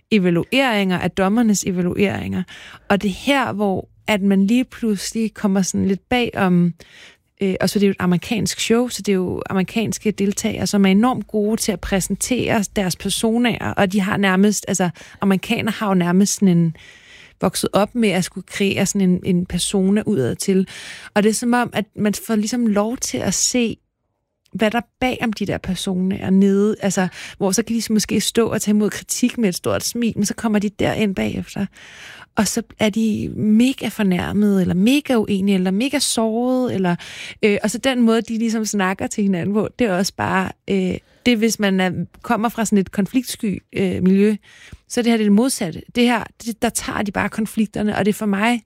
evalueringer, af dommernes evalueringer. Og det her, hvor at man lige pludselig kommer sådan lidt bag om, og så er det jo et amerikansk show, så det er jo amerikanske deltagere, som er enormt gode til at præsentere deres personer, og de har nærmest, altså amerikanere har jo nærmest sådan en vokset op med at skulle kreere sådan en persona udad til. Og det er som om, at man får ligesom lov til at se, hvad der bag om de der personer nede, altså, hvor så kan de måske stå og tage imod kritik med et stort smil, men så kommer de derind bagefter, og så er de mega fornærmede, eller mega uenige, eller mega sårede, eller, og så den måde, de ligesom snakker til hinanden på, det er også bare, det hvis man kommer fra sådan et konfliktsky miljø, så det her det er det modsatte. Det her, der tager de bare konflikterne, og det er for mig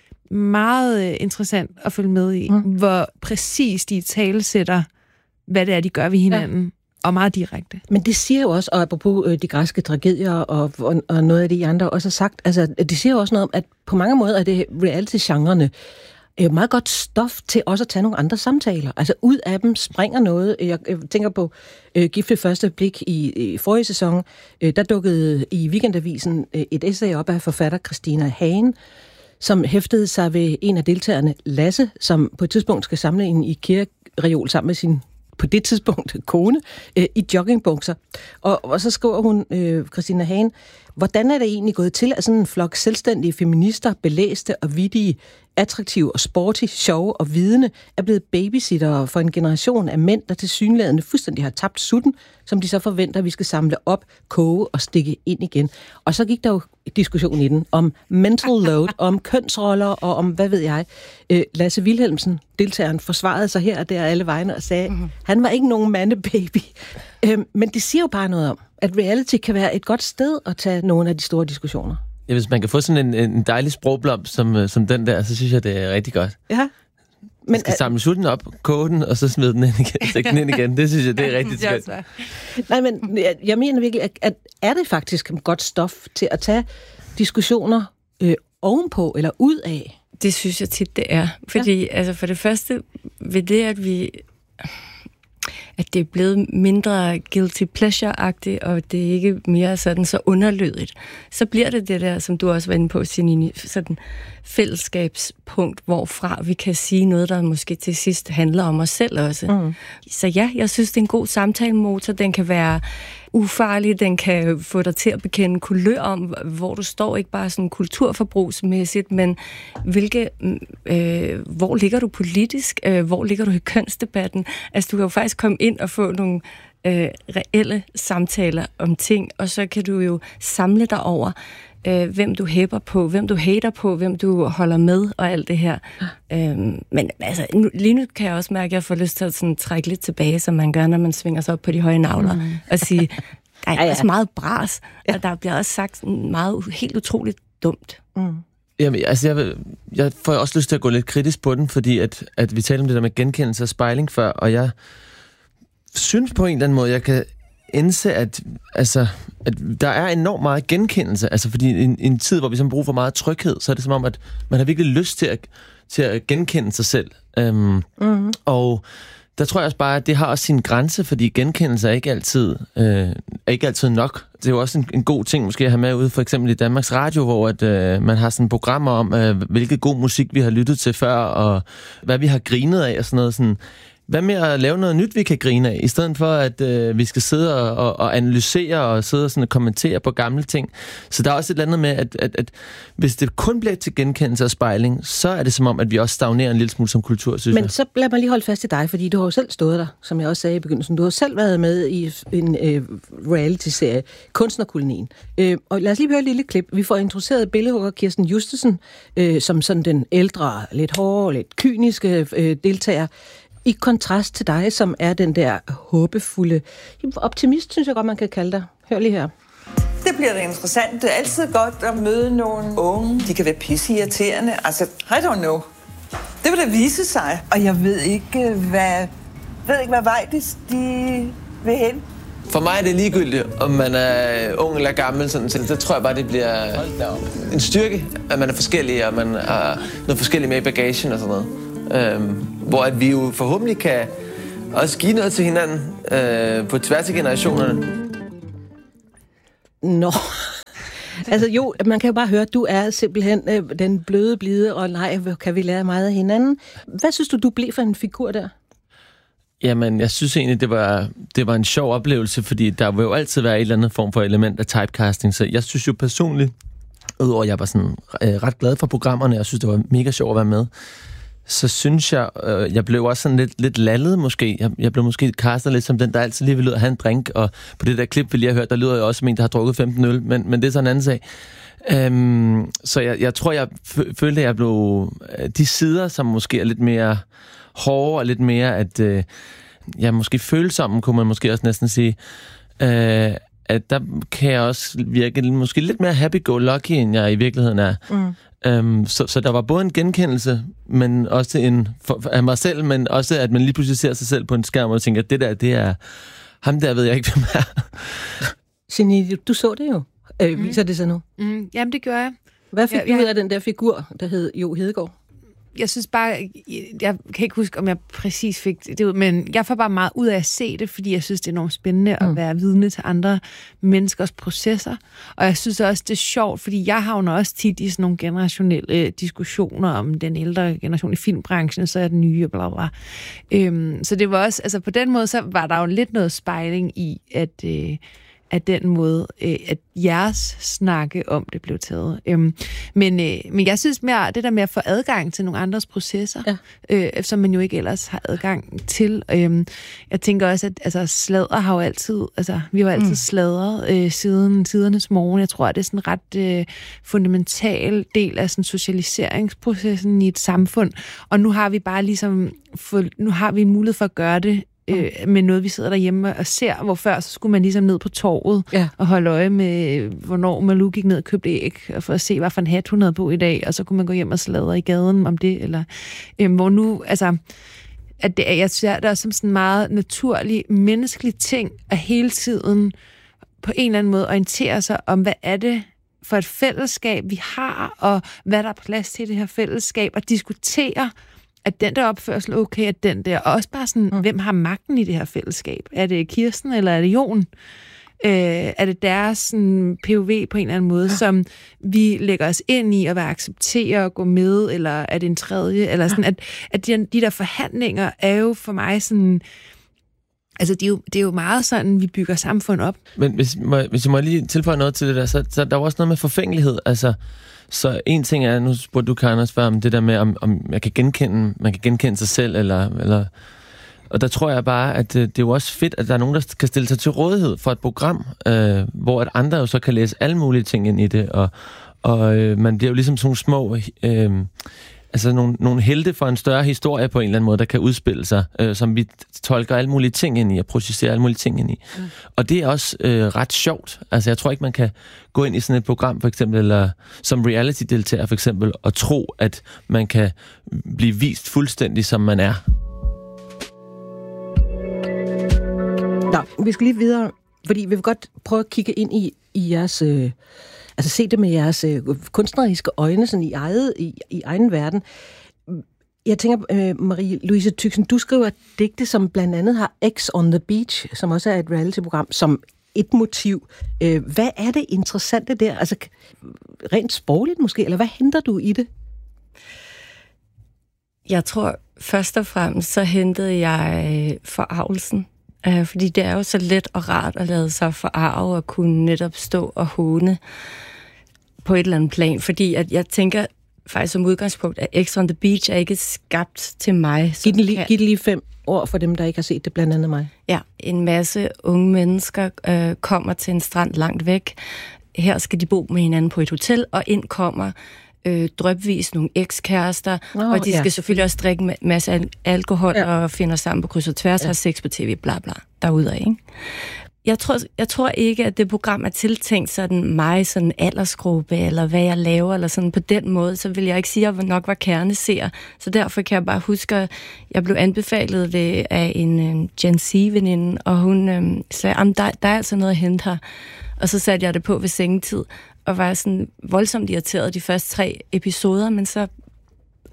meget interessant at følge med i, hvor præcis de talesætter, hvad det er, de gør ved hinanden, og meget direkte. Men det siger jo også, og apropos de græske tragedier, og noget af det, I andre også har sagt, altså, det siger jo også noget om, at på mange måder er det reality-genrerne meget godt stof til også at tage nogle andre samtaler. Altså ud af dem springer noget. Jeg tænker på Gift ved første blik i forrige sæson. Der dukkede i Weekendavisen et essay op af forfatter Christina Hagen, som hæftede sig ved en af deltagerne, Lasse, som på et tidspunkt skal samle en IKEA-reol sammen med sin på det tidspunkt kone, i joggingbukser. Og så skriver hun, Christina Hagen, hvordan er det egentlig gået til, at sådan en flok selvstændige feminister, belæste og vittige, attraktive og sporty, sjove og vidende, er blevet babysittere for en generation af mænd, der tilsyneladende fuldstændig har tabt sutten, som de så forventer, at vi skal samle op, koge og stikke ind igen. Og så gik der jo diskussion i den om mental load, om kønsroller og om, hvad ved jeg. Lasse Wilhelmsen, deltageren, forsvarede sig her og der alle vegne og sagde, han var ikke nogen mandebaby. Men det siger jo bare noget om, at reality kan være et godt sted at tage nogle af de store diskussioner. Ja, hvis man kan få sådan en dejlig sprogblomst som den der, så synes jeg, det er rigtig godt. Ja. Man skal samle sutten op, koge den, og så smide den ind igen, sætte den ind igen. Det synes jeg, det er rigtig skønt. Nej, men jeg mener virkelig, at er det faktisk godt stof til at tage diskussioner ovenpå eller ud af? Det synes jeg tit, det er. Fordi altså for det første, ved det, at det er blevet mindre guilty pleasure-agtigt, og det er ikke mere sådan så underlødigt, så bliver det der, som du også var inde på, Signe, sådan fællesskabspunkt, hvorfra vi kan sige noget, der måske til sidst handler om os selv også. Så ja, jeg synes, det er en god samtalemotor. Den kan være ufarlig, den kan få dig til at bekende kulør om, hvor du står, ikke bare sådan kulturforbrugsmæssigt, men hvor ligger du politisk, hvor ligger du i kønsdebatten. Altså, du kan jo faktisk komme ind og få nogle reelle samtaler om ting, og så kan du jo samle dig over, hvem du hæpper på, hvem du hater på, hvem du holder med, og alt det her. Men altså, lige nu kan jeg også mærke, at jeg får lyst til at sådan trække lidt tilbage, som man gør, når man svinger sig op på de høje navler, og sige, der er også meget bras, og der bliver også sagt meget helt utroligt dumt. Jamen, altså, jeg får også lyst til at gå lidt kritisk på den, fordi at vi talte om det der med genkendelse og spejling før, og jeg synes på en eller anden måde, jeg kan indse, at der er enormt meget genkendelse, altså fordi i en tid, hvor vi så bruger for meget tryghed, så er det som om, at man har virkelig lyst til at genkende sig selv. Og der tror jeg også bare, at det har også sin grænse, fordi genkendelse er ikke altid nok. Det er jo også en god ting måske at have med ude, for eksempel i Danmarks Radio, hvor man har sådan programmer om, hvilket god musik vi har lyttet til før, og hvad vi har grinet af og sådan noget sådan. Hvad med at lave noget nyt, vi kan grine af, i stedet for, at vi skal sidde og analysere og sidde og sådan kommentere på gamle ting. Så der er også et eller andet med, at hvis det kun bliver til genkendelse og spejling, så er det som om, at vi også stagnerer en lille smule som kultur, synes jeg. Men så lad mig lige holde fast i dig, fordi du har jo selv stået der, som jeg også sagde i begyndelsen. Du har selv været med i en reality-serie, Kunstnerkolonien. Og lad os lige høre et lille klip. Vi får introduceret billedhugger Kirsten Justesen, som sådan den ældre, lidt hårde, lidt kyniske deltager, i kontrast til dig, som er den der håbefulde optimist, synes jeg godt, man kan kalde dig. Hør lige her. Det bliver da interessant. Det er altid godt at møde nogle unge. De kan være pisseirriterende. Altså, I don't know. Det vil da vise sig. Og jeg ved ikke, hvad vej de vil hen. For mig er det ligegyldigt, om man er ung eller gammel. Sådan, så tror jeg bare, det bliver en styrke, at man er forskellig, og man har noget forskelligt med i bagagen og sådan noget. Hvor at vi jo forhåbentlig kan også give noget til hinanden på tværs af generationerne. Nå, Altså jo, man kan jo bare høre, at du er simpelthen den bløde, blide, og nej, kan vi lære meget af hinanden. Hvad synes du blev for en figur der? Jamen, jeg synes egentlig, det var en sjov oplevelse, fordi der vil jo altid være et eller andet form for element af typecasting, så jeg synes jo personligt, udover at jeg var sådan ret glad for programmerne, jeg synes, det var mega sjovt at være med, så synes jeg, jeg blev også sådan lidt lallet måske. Jeg blev måske castet lidt som den, der altid lige vil ud at have en drink, og på det der klip, vi lige har hørt, der lyder jeg også som en, der har drukket 15 øl, men det er sådan en anden sag. Så jeg tror, jeg følte, at jeg blev de sider, som måske er lidt mere hårde, og lidt mere, at jeg måske følsomme, kunne man måske også næsten sige, at der kan jeg også virke måske lidt mere happy-go-lucky, end jeg i virkeligheden er. Så der var både en genkendelse, men også af mig selv, men også, at man lige pludselig ser sig selv på en skærm og tænker, at det er ham der, ved jeg ikke, hvem er. Signe, du så det jo. Viser det sig nu? Jamen, det gør jeg. Hvad fik du ud af den der figur, der hed Jo Hedegaard? Jeg synes bare, jeg kan ikke huske, om jeg præcis fik det ud, men jeg får bare meget ud af at se det, fordi jeg synes, det er enormt spændende at være vidne til andre menneskers processer. Og jeg synes også, det er sjovt, fordi jeg havner også tit i sådan nogle generationelle diskussioner om den ældre generation i filmbranchen, så er den nye, bla bla. Så det var også, altså på den måde, så var der jo lidt noget spejling i, at den måde, at jeres snakke om det blev taget. Men jeg synes mere, det der med at få adgang til nogle andres processer, som man jo ikke ellers har adgang til. Jeg tænker også, at altså, sladder har jo altid, altså vi har jo altid sladret siden tidernes morgen. Jeg tror, at det er sådan en ret fundamental del af sådan socialiseringsprocessen i et samfund. Og nu har vi bare ligesom, nu har vi en mulighed for at gøre det, med noget, vi sidder derhjemme og ser, hvor før så skulle man ligesom ned på torvet og holde øje med, hvornår Malou gik ned og købte æg, og for at se, hvad for en hat hun havde på i dag, og så kunne man gå hjem og sladre i gaden om det, eller hvor nu, altså, at det er, jeg ser det også som sådan en meget naturlig, menneskelig ting, at hele tiden på en eller anden måde orientere sig om, hvad er det for et fællesskab, vi har, og hvad der er plads til i det her fællesskab, og diskutere, at den der opførsel okay, at den der, og også bare sådan, hvem har magten i det her fællesskab? Er det Kirsten, eller er det Jon? Er det deres sådan, POV på en eller anden måde, som vi lægger os ind i, og vil acceptere og gå med, eller er det en tredje? Eller sådan, at de der forhandlinger er jo for mig sådan, altså det er jo meget sådan, vi bygger samfund op. Men hvis jeg må lige tilføje noget til det der, så der er også noget med forfængelighed, altså. Så en ting er, nu spurgte du, Karnas, før om det der med, om man kan genkende sig selv, eller og der tror jeg bare, at det er jo også fedt, at der er nogen, der kan stille sig til rådighed for et program, hvor at andre jo så kan læse alle mulige ting ind i det, og man bliver jo ligesom sådan små, altså nogle helte for en større historie på en eller anden måde, der kan udspille sig, som vi tolker alle mulige ting ind i, og processerer alle mulige ting ind i. Og det er også ret sjovt. Altså jeg tror ikke, man kan gå ind i sådan et program, for eksempel, eller som reality-deltager, for eksempel, og tro, at man kan blive vist fuldstændig, som man er. Nå, vi skal lige videre, fordi vi vil godt prøve at kigge ind i jeres... Altså se det med jeres kunstneriske øjne sådan i egen verden. Jeg tænker, Marie-Louise Tüxen, du skriver digte, som blandt andet har X on the Beach, som også er et reality-program, som et motiv. Hvad er det interessante der? Altså rent sprogligt måske, eller hvad henter du i det? Jeg tror først og fremmest, så hentede jeg forarvelsen. Fordi det er jo så let og rart at lade sig forarve og kunne netop stå og håne på et eller andet plan. Fordi at jeg tænker faktisk som udgangspunkt, at X on the Beach er ikke skabt til mig. Giv det lige 5 ord for dem, der ikke har set det, blandt andet mig. Ja, en masse unge mennesker kommer til en strand langt væk. Her skal de bo med hinanden på et hotel, og ind kommer drypvis nogle ekskærester, og de skal selvfølgelig også drikke en masse alkohol og finder sammen på kryds og tværs, har sex på tv, bla bla, derudad, ikke? Jeg tror ikke, at det program er tiltænkt sådan mig, sådan aldersgruppe, eller hvad jeg laver, eller sådan på den måde, så vil jeg ikke sige, at jeg nok var kerneseer. Så derfor kan jeg bare huske, at jeg blev anbefalet det af en Gen Z-veninde, og hun sagde, at der er altså noget at hente her. Og så satte jeg det på ved sengetid, og var sådan voldsomt irriteret de første 3 episoder, men så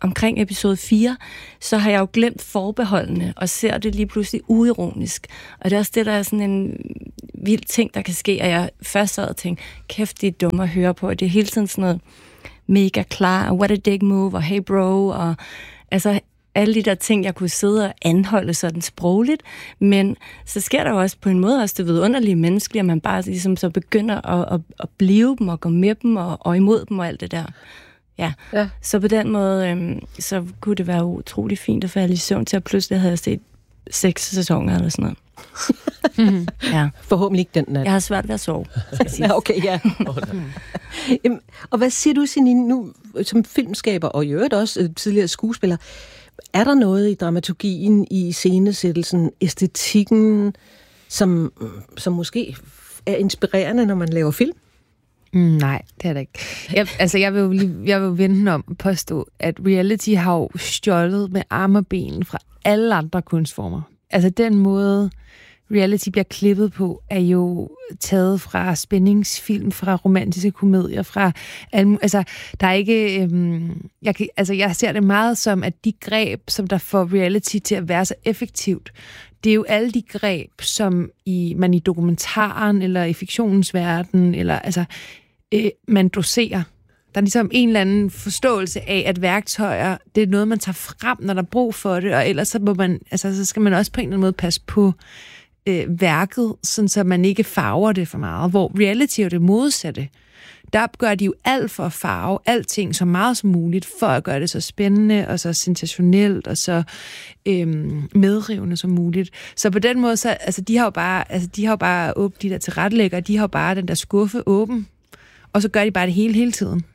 omkring episode 4, så har jeg jo glemt forbeholdene, og ser det lige pludselig uironisk. Og det er også det, der er sådan en vild ting, der kan ske, at jeg først sad og tænkte, kæft, det er dumt at høre på, og det er hele tiden sådan noget mega klar, og what a dick move, og hey bro, og altså alle de der ting, jeg kunne sidde og anholde sådan sprogligt, men så sker der jo også på en måde også det vidunderlige menneskelige, at man bare ligesom så begynder at blive dem, og gå med dem, og imod dem, og alt det der. Ja. Så på den måde, så kunne det være utrolig fint at falde i søvn til, at pludselig havde jeg set 6 sæsoner eller sådan noget. Ja. Forhåbentlig ikke den nat. Jeg har svært ved at sove, skal jeg sige. Ja, okay, ja. Og hvad siger du, Janine, nu som filmskaber, og i øvrigt også tidligere skuespiller, er der noget i dramaturgien, i scenesættelsen, æstetikken, som måske er inspirerende, når man laver film? Nej, det er det ikke. Jeg vil jo vende om og påstå, at reality har jo stjålet med arme og ben fra alle andre kunstformer. Altså den måde, reality bliver klippet på, er jo taget fra spændingsfilm, fra romantiske komedier, fra altså der er ikke jeg ser det meget som, at de greb, som der får reality til at være så effektivt, det er jo alle de greb, som man i dokumentaren eller i fiktionens verden eller man doserer. Der er ligesom en eller anden forståelse af, at værktøjer, det er noget, man tager frem, når der er brug for det, og ellers så må man, så skal man også på en eller anden måde passe på værket, sådan så man ikke farver det for meget. Hvor reality er det modsatte. Der gør de jo alt for at farve alting så meget som muligt, for at gøre det så spændende, og så sensationelt, og så medrivende som muligt. Så på den måde, de har jo bare åbent de der tilrettelæggere, de har jo bare den der skuffe åben, og så gør de bare det hele tiden.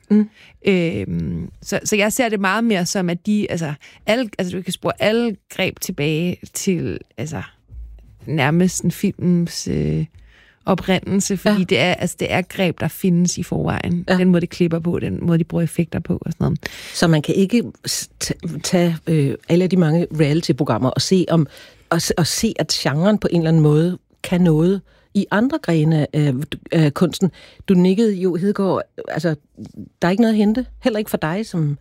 Så jeg ser det meget mere som, at du kan spore alle greb tilbage til, nærmest en films oprindelse, fordi det er greb, der findes i forvejen. Ja. Den måde, det klipper på, den måde, de bruger effekter på og sådan noget. Så man kan ikke tage alle de mange reality-programmer og se, at genren på en eller anden måde kan noget i andre grene af kunsten. Du nikkede jo, Hedegaard, der er ikke noget at hente, heller ikke for dig som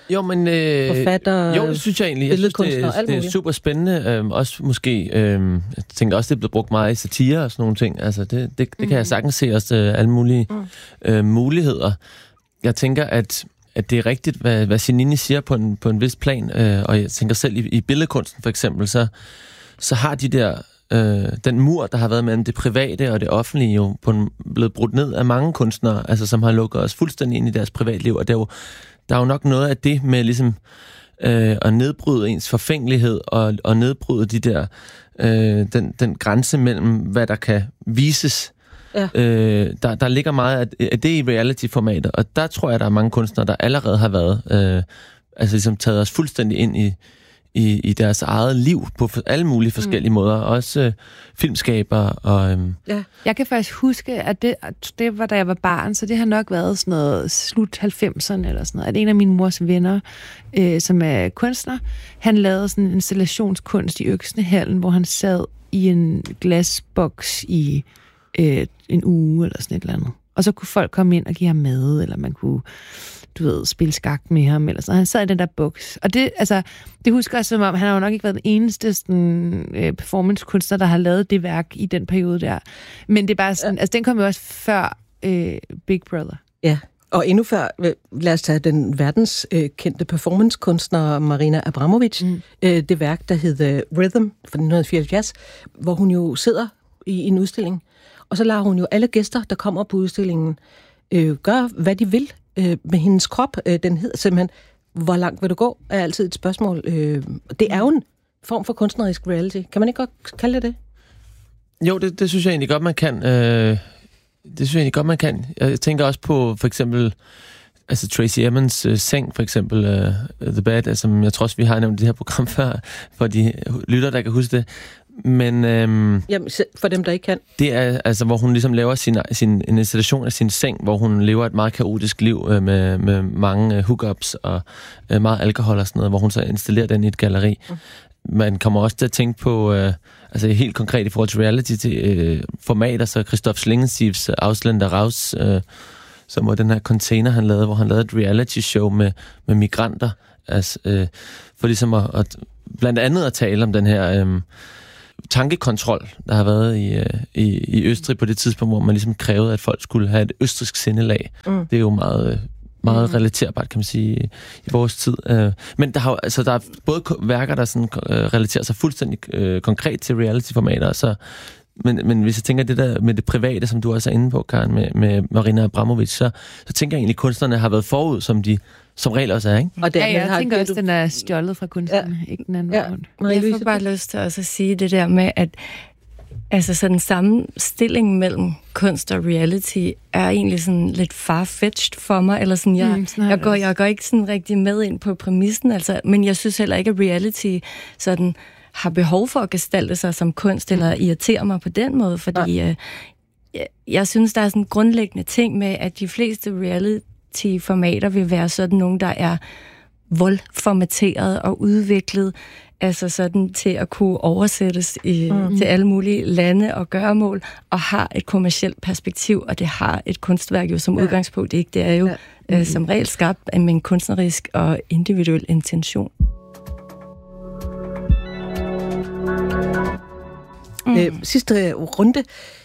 forfatter, det synes jeg egentlig. Jeg synes, det er super spændende. Også måske, jeg tænker også, det er blevet brugt meget i satire og sådan nogle ting. Altså, det kan jeg sagtens se også alle mulige muligheder. Jeg tænker, at det er rigtigt, hvad Janine siger på en vis plan, og jeg tænker selv i billedkunsten for eksempel, så har de der den mur, der har været mellem det private og det offentlige, jo blevet brudt ned af mange kunstnere, altså som har lukket os fuldstændig ind i deres privatliv, og der er jo nok noget af det med ligesom at nedbryde ens forfængelighed og nedbryde de der den grænse mellem hvad der kan vises. Ja. Der ligger meget af det i reality-formatet, og der tror jeg, der er mange kunstnere, der allerede har været ligesom taget os fuldstændig ind i deres eget liv på alle mulige forskellige måder. Også filmskabere og... Ja. Jeg kan faktisk huske, at det var, da jeg var barn, så det har nok været sådan noget slut 90'erne eller sådan noget. At en af mine mors venner, som er kunstner, han lavede sådan en installationskunst i Øksnehallen, hvor han sad i en glasboks i en uge eller sådan et eller andet. Og så kunne folk komme ind og give ham mad, eller man kunne, spille skak med ham, eller sådan. Han sad i den der boks. Og det husker jeg som om, han har jo nok ikke været den eneste performancekunstner, der har lavet det værk i den periode der. Men det er bare sådan, den kom jo også før Big Brother. Ja, og endnu før, lad os tage den verdenskendte performancekunstner Marina Abramovic, det værk, der hed Rhythm fra 1974, hvor hun jo sidder i en udstilling, og så lader hun jo alle gæster, der kommer på udstillingen, gøre, hvad de vil med hendes krop. Den hedder simpelthen, hvor langt vil du gå, er altid et spørgsmål. Det er jo en form for kunstnerisk reality. Kan man ikke godt kalde det? Jo, det synes jeg egentlig godt, man kan. Jeg tænker også på, for eksempel, Tracy Emons seng, for eksempel, The Bad, som jeg tror også, vi har nævnt det her program før, for de lytter, der kan huske det. Men jamen, for dem, der ikke kan. Det er hvor hun ligesom laver en installation af sin seng, hvor hun lever et meget kaotisk liv med mange hookups og meget alkohol og sådan noget, hvor hun så installerer den i et galleri. Man kommer også til at tænke på, helt konkret i forhold til reality-formater, så Christoph Schlingensiefs Ausländer Raus, som var den her container, han lavede, hvor han lavede et reality-show med migranter, for ligesom at blandt andet at tale om den her tankekontrol, der har været i Østrig på det tidspunkt, hvor man ligesom krævede, at folk skulle have et østrigsk sindelag. Det er jo meget relaterbart, kan man sige, i vores tid. Men der er både værker, der sådan, relaterer sig fuldstændig konkret til reality-formater, men hvis jeg tænker det der med det private, som du også er inde på, Karen, med Marina Abramovic, så tænker jeg egentlig, at kunstnerne har været forud, som de som regel også er, ikke? Og jeg tænker også, at den er stjålet fra kunstnerne, ikke den anden rundt. Jeg får bare lyst til også at sige det der med, at altså sådan sammenstilling mellem kunst og reality er egentlig sådan lidt farfetched for mig, eller sådan, jeg går ikke sådan rigtig med ind på præmissen, altså, men jeg synes heller ikke, at reality sådan har behov for at gestalte sig som kunst, eller irritere mig på den måde, fordi jeg synes, der er sådan en grundlæggende ting med, at de fleste reality-formater vil være sådan nogle, der er voldformateret og udviklet, altså sådan til at kunne oversættes til alle mulige lande og gøremål, og har et kommercielt perspektiv, og det har et kunstværk jo som udgangspunkt ikke. Det er jo som regel skabt med en kunstnerisk og individuel intention. Sidste runde.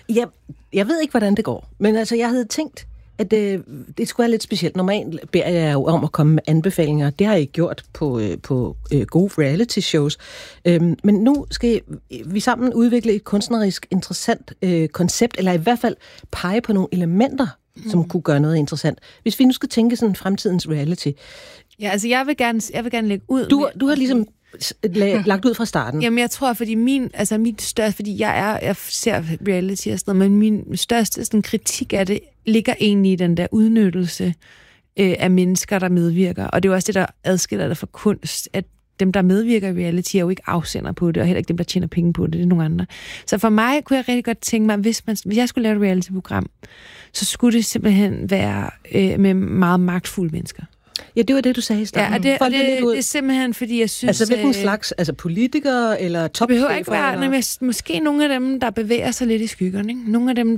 Jeg ved ikke, hvordan det går, men altså, jeg havde tænkt, at det skulle være lidt specielt. Normalt beder jeg jo om at komme med anbefalinger. Det har jeg ikke gjort på gode reality-shows. Men nu skal vi sammen udvikle et kunstnerisk interessant koncept, eller i hvert fald pege på nogle elementer, som kunne gøre noget interessant. Hvis vi nu skal tænke sådan fremtidens reality. Ja, altså jeg vil gerne lægge ud. Du har ligesom lagt ud fra starten. Jamen, jeg tror, fordi mit største, fordi jeg ser reality og sådan noget, men min største sådan, kritik af det ligger egentlig i den der udnyttelse af mennesker, der medvirker. Og det er jo også det, der adskiller det fra kunst, at dem, der medvirker i reality, er jo ikke afsender på det, og heller ikke dem, der tjener penge på det, det er nogle andre. Så for mig kunne jeg rigtig godt tænke mig, hvis jeg skulle lave et reality-program, så skulle det simpelthen være med meget magtfulde mennesker. Ja, det var det, du sagde i starten. Ja, og det er simpelthen, fordi jeg synes... Altså, hvilken slags? Altså, politikere eller topchefer? Det behøver ikke være... Måske nogle af dem, der bevæger sig lidt i skyggerne, ikke? Nogle af dem,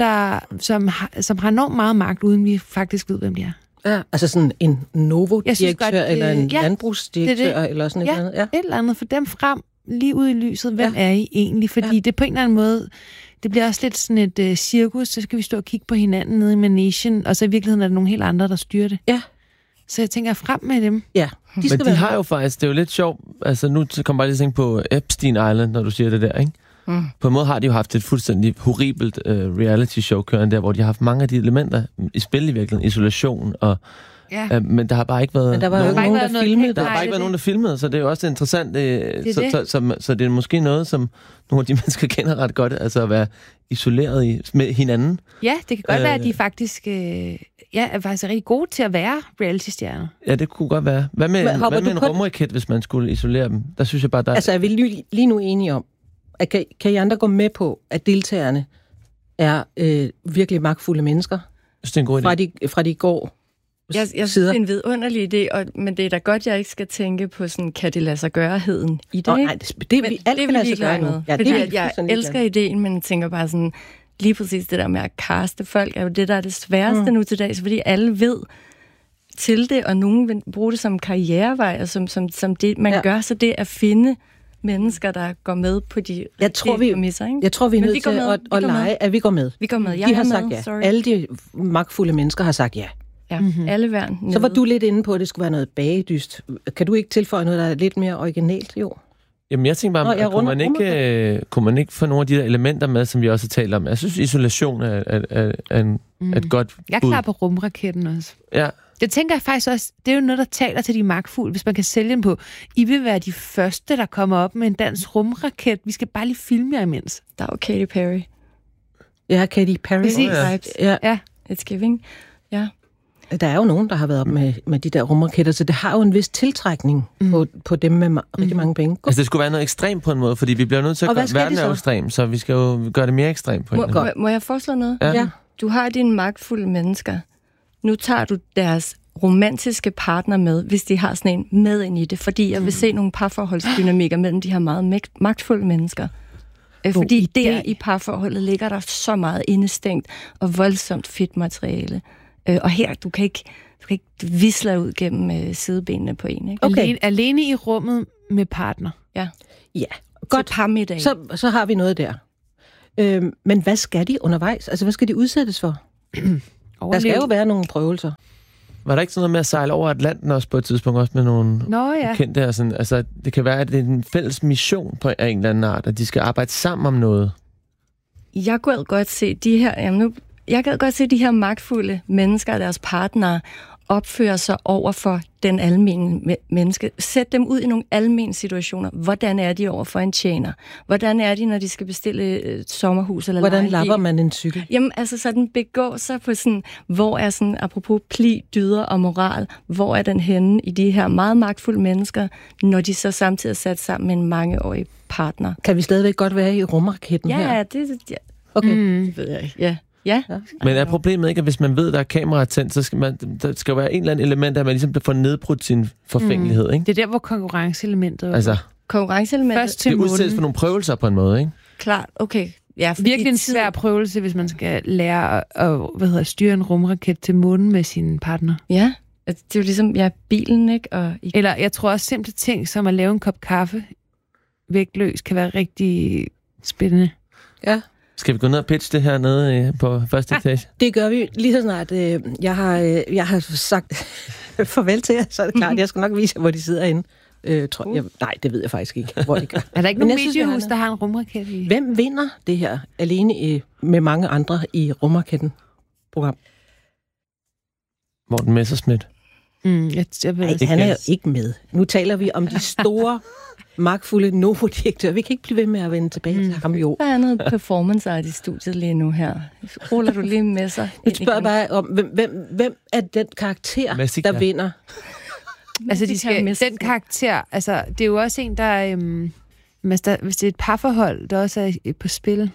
som har enormt meget magt, uden vi faktisk ved, hvem de er. Ja, altså sådan en Novo-direktør, eller en landbrugsdirektør, eller sådan et eller andet. Ja, et eller andet. For dem frem, lige ud i lyset. Hvem er I egentlig? Fordi det på en eller anden måde... Det bliver også lidt sådan et cirkus, så skal vi stå og kigge på hinanden nede i managen, og så i virkeligheden er der nogle helt andre, der styrer det. Ja. Så jeg tænker frem med dem. Ja. Men de har jo faktisk, det er jo lidt sjovt, altså nu kommer bare lige tænke på Epstein Island, når du siger det der, ikke? På en måde har de jo haft et fuldstændig horribelt reality show kørende der, hvor de har haft mange af de elementer i spil i virkeligheden, isolation og... Ja. Men der har bare ikke været... Men der var nogen, der filmede. Der har bare ikke været nogen, der filmede, så det er jo også interessant. Så det er måske noget, som nogle af de mennesker kender ret godt, altså at være isoleret med hinanden. Ja, det kan godt være, at de faktisk er faktisk rigtig gode til at være reality-stjerner. Ja, det kunne godt være. Hvad med en rumraket, hvis man skulle isolere dem? Der synes jeg bare, der... Altså, er vi lige nu enige om, at kan I andre gå med på, at deltagerne er virkelig magtfulde mennesker? Jeg synes, det er en god idé. Fra de går... Jeg synes, det er en vidunderlig idé, men det er da godt, jeg ikke skal tænke på sådan, kan det lade sig gøre-heden i det, ikke? Nej, det vil lade sig gøre nu. Ja, fordi jeg elsker ideen, men tænker bare sådan, lige præcis det der med at kaste folk, er jo det, der er det sværeste nu til dags, fordi alle ved til det, og nogen vil bruge det som karrierevej, og som det, man gør, så det at finde mennesker, der går med på de præmisser, ikke? Jeg tror, vi er nødt til at lege, at vi går med. Vi går med. De har sagt ja. Alle de magtfulde mennesker har sagt ja. Ja, alle værn. Så var du lidt inde på, at det skulle være noget bagedyst. Kan du ikke tilføje noget, der er lidt mere originalt, jo? Jamen, jeg tænker bare, kunne man ikke få nogle af de der elementer med, som vi også har talt om? Jeg synes, isolation er et godt bud. Jeg er klar på rumraketten også. Ja. Det tænker jeg faktisk også, det er jo noget, der taler til de magtfulde, hvis man kan sælge dem på. I vil være de første, der kommer op med en dansk rumraket. Vi skal bare lige filme jer imens. Der er jo Katy Perry. Ja, Katy Perry. Præcis. Ja. It's giving. Ja. Der er jo nogen, der har været op med de der rumraketter, så det har jo en vis tiltrækning på dem med rigtig mange penge. Altså det skulle være noget ekstremt på en måde, fordi vi bliver nødt til at gøre verden er ekstrem, så vi skal jo gøre det mere ekstremt på en måde. Må jeg foreslå noget? Ja. Du har dine magtfulde mennesker. Nu tager du deres romantiske partner med, hvis de har sådan en med ind i det, fordi jeg vil se nogle parforholdsdynamikker mellem de her meget magtfulde mennesker. Fordi der i parforholdet ligger der så meget indestængt og voldsomt fedt materiale. Og her, du kan ikke visle ud gennem sidebenene på en. Ikke? Okay. Alene i rummet med partner. Ja. Ja, godt. Til parmiddag. Så har vi noget der. Men hvad skal de undervejs? Altså, hvad skal de udsættes for? Der skal jo være nogle prøvelser. Var der ikke sådan noget med at sejle over Atlanten også på et tidspunkt, også med nogle kendte her? Sådan, altså, det kan være, at det er en fælles mission på en eller anden art, at de skal arbejde sammen om noget. Jeg gad godt se de her magtfulde mennesker og deres partnere opføre sig over for den almene menneske. Sæt dem ud i nogle almene situationer. Hvordan er de over for en tjener? Hvordan er de, når de skal bestille et sommerhus? Eller hvordan lapper man en cykel? Jamen, altså sådan begå sig på sådan, hvor er sådan, apropos pli, dyder og moral, hvor er den henne i de her meget magtfulde mennesker, når de så samtidig er sat sammen med en mangeårig partner? Kan vi stadigvæk godt være i rumraketten her? Ja. Okay. Det ved jeg ikke. Ja. Men er problemet ikke, at hvis man ved, der er kamera tændt, så skal der skal være en eller anden element, at man ligesom får nedbrudt sin forfængelighed, ikke? Det er der, hvor konkurrenceelementet er. Altså, konkurrenceelementet først til det udsættes for nogle prøvelser på en måde, ikke? Klart, okay. Ja, virkelig en svær prøvelse, hvis man skal lære at styre en rumraket til månen med sin partner. Ja, det er jo ligesom, bilen, ikke? Eller jeg tror også simple ting, som at lave en kop kaffe vægtløs, kan være rigtig spændende. Ja. Skal vi gå ned og pitche det her nede på første etage? Det gør vi lige så snart. Jeg har sagt farvel til jer, så er det klart, jeg skal nok vise jer, hvor de sidder inde. Nej, det ved jeg faktisk ikke, hvor de gør. Er der ikke nogen mediehus, der har en rumraket i? Hvem vinder det her alene med mange andre i rumraketten-program? Morten Messerschmidt. Jeg ved, han er jo ikke med. Nu taler vi om de store, magtfulde Novo-direktører. Vi kan ikke blive ved med at vende tilbage til ham, jo. Der er noget performance art i studiet lige nu her. Ruller du lige med sig? Jeg spørger bare om, hvem er den karakter, der vinder? Altså, den karakter, altså, det er jo også en, der, hvis det er et parforhold, der også er på spil,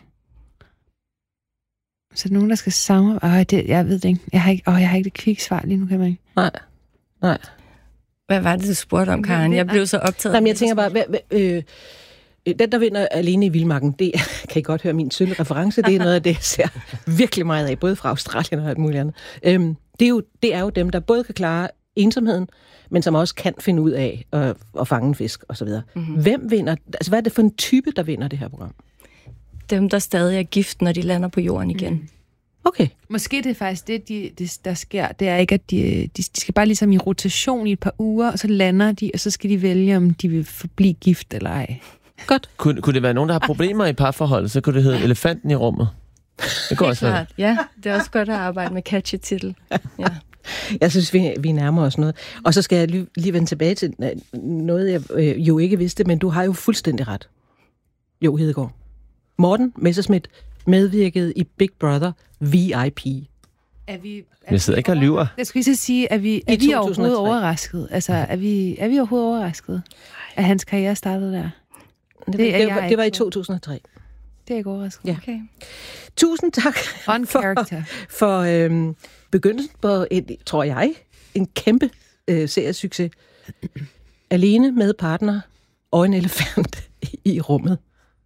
så er der nogen, der skal samarbejde. Jeg ved det ikke. Jeg har ikke det kviksvar lige nu, kan man ikke? Nej. Hvad var det, du spurgte om, Karen? Jeg blev så optaget. Nej, men jeg tænker bare, den, der vinder alene i Vildmarken, det kan I godt høre min sølle reference, det er noget af det, jeg ser virkelig meget af, både fra Australien og alt muligt andet. Det er jo dem, der både kan klare ensomheden, men som også kan finde ud af at fange en fisk, og så videre. Mm-hmm. Hvem vinder? Altså, hvad er det for en type, der vinder det her program? Dem, der stadig er gift, når de lander på jorden igen. Mm. Okay. Måske det er faktisk det, der sker. Det er ikke, at de skal bare ligesom i rotation i et par uger, og så lander de, og så skal de vælge, om de vil forblive gift eller ej. Godt. Kunne det være nogen, der har problemer i parforholdet, så kunne det hedde Elefanten i rummet. Det går også være. Ja, det er også godt at arbejde med catchy titel. Ja. Jeg synes, vi nærmer os noget. Og så skal jeg lige vende tilbage til noget, jeg jo ikke vidste, men du har jo fuldstændig ret. Jo, Hedegaard. Morten Messerschmidt medvirkede i Big Brother VIP. Jeg sidder ikke og lyver. Jeg skulle lige sige, er vi overhovedet overrasket? Altså, er vi overhovedet overrasket, at hans karriere startede der? Det var i 2003. Det er ikke overrasket. Ja. Okay. Tusind tak for begyndelsen på, tror jeg, en kæmpe seriesucces. Alene med partner og en elefant i rummet.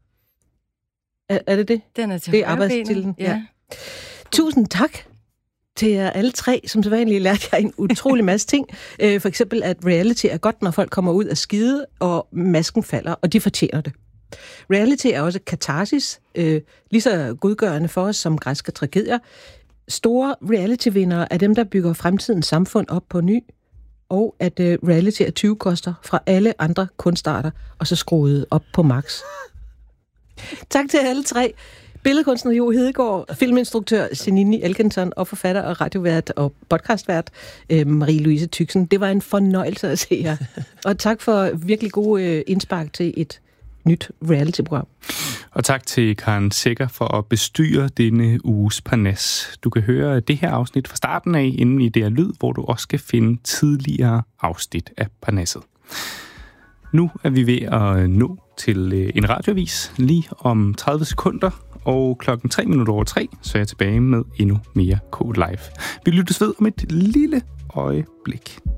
Er det det? Den er til det er arbejdstitlen. Ja. Tusind tak til jer alle tre. Som sædvanligt lærte jeg en utrolig masse ting. For eksempel, at reality er godt, når folk kommer ud af skide, og masken falder, og de fortjener det. Reality er også katarsis, lige så godgørende for os som græske tragedier. Store reality-vindere er dem, der bygger fremtidens samfund op på ny, og at reality er 20 koster fra alle andre kunstarter, og så skruet op på max. Tak til alle tre. Billedkunstner Jo Hedegaard, filminstruktør Senini Elkenton og forfatter og radiovært og podcastvært Marie-Louise Tyksen. Det var en fornøjelse at se jer. Og tak for virkelig gode indspark til et nyt reality-program. Og tak til Karen Secher for at bestyre denne uges Parnas. Du kan høre det her afsnit fra starten af inde i DR Lyd, hvor du også skal finde tidligere afsnit af Parnasset. Nu er vi ved at nå til en radioavis lige om 30 sekunder, og 3:03, så er jeg tilbage med endnu mere Code Live. Vi lyttes ved om et lille øjeblik.